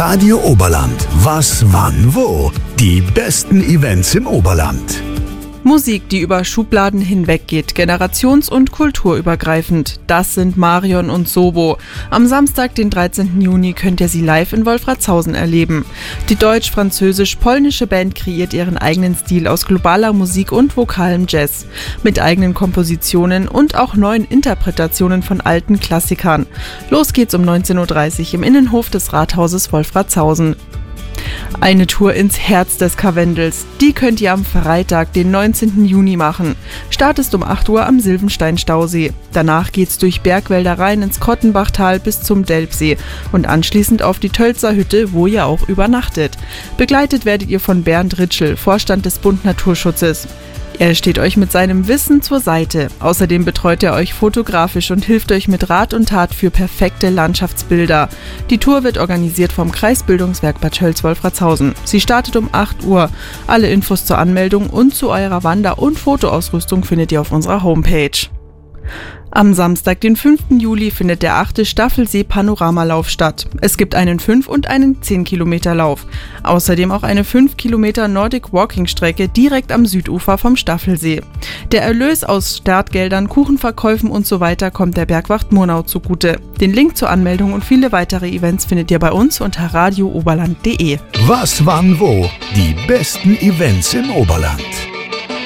Radio Oberland. Was, wann, wo? Die besten Events im Oberland. Musik, die über Schubladen hinweggeht, generations- und kulturübergreifend. Das sind Marion und Sobo. Am Samstag, den 13. Juni, könnt ihr sie live in Wolfratshausen erleben. Die deutsch-französisch-polnische Band kreiert ihren eigenen Stil aus globaler Musik und vokalem Jazz. Mit eigenen Kompositionen und auch neuen Interpretationen von alten Klassikern. Los geht's um 19.30 Uhr im Innenhof des Rathauses Wolfratshausen. Eine Tour ins Herz des Karwendels. Die könnt ihr am Freitag, den 19. Juni machen. Start ist um 8 Uhr am Silvenstein-Stausee. Danach geht's durch Bergwälder rein ins Kottenbachtal bis zum Delpsee und anschließend auf die Tölzer Hütte, wo ihr auch übernachtet. Begleitet werdet ihr von Bernd Ritschl, Vorstand des Bund Naturschutzes. Er steht euch mit seinem Wissen zur Seite. Außerdem betreut er euch fotografisch und hilft euch mit Rat und Tat für perfekte Landschaftsbilder. Die Tour wird organisiert vom Kreisbildungswerk Bad Tölz-Wolfratshausen. Sie startet um 8 Uhr. Alle Infos zur Anmeldung und zu eurer Wander- und Fotoausrüstung findet ihr auf unserer Homepage. Am Samstag, den 5. Juli, findet der 8. Staffelsee-Panoramalauf statt. Es gibt einen 5- und einen 10-Kilometer-Lauf. Außerdem auch eine 5 Kilometer Nordic-Walking-Strecke direkt am Südufer vom Staffelsee. Der Erlös aus Startgeldern, Kuchenverkäufen und so weiter kommt der Bergwacht Murnau zugute. Den Link zur Anmeldung und viele weitere Events findet ihr bei uns unter radiooberland.de. Was, wann, wo? Die besten Events im Oberland.